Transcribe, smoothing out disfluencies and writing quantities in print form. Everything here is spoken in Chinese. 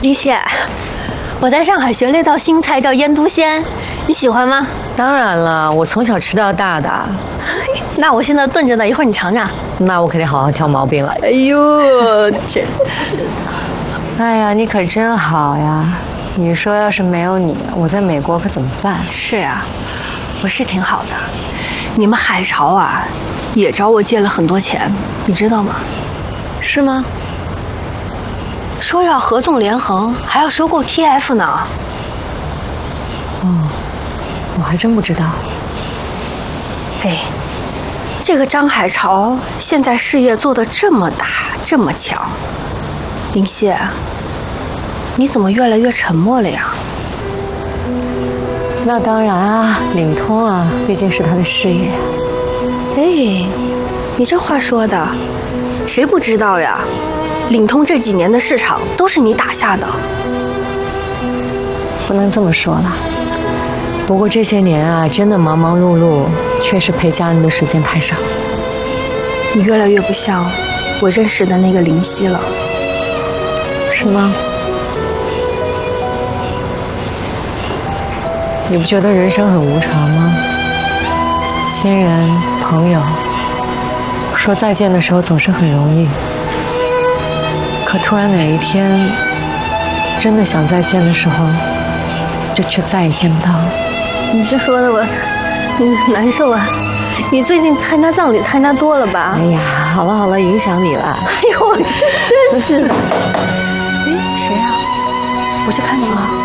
李姐，我在上海学了一道新菜，叫腌笃鲜，你喜欢吗？ 当然了，我从小吃到大的。 那我现在炖着呢，一会儿你尝尝。 那我肯定好好挑毛病了。 哎呦，真…… 哎呀，你可真好呀！你说要是没有你，我在美国可怎么办？ 是啊，我是挺好的。你们海潮啊，也找我借了很多钱，你知道吗？ 是吗？ 说要合纵连横，还要收购 TF 呢。 哦，我还真不知道。 哎，这个张海潮现在事业做得这么大，这么强，林夕，你怎么越来越沉默了呀？ 那当然啊，领通啊，毕竟是他的事业。 哎，你这话说的，谁不知道呀？领通这几年的市场都是你打下的。 不能这么说了。不过这些年啊，真的忙忙碌碌，确实陪家人的时间太少。 你越来越不像我认识的那个林夕了。 是吗？你不觉得人生很无常吗？亲人、朋友，说再见的时候总是很容易，可突然哪一天真的想再见的时候，就却再也见不到了。 你这说的我难受啊！你最近参加葬礼参加多了吧？ 哎呀，好了好了，影响你了。 哎呦，真是的。哎，谁呀？我去看你吗？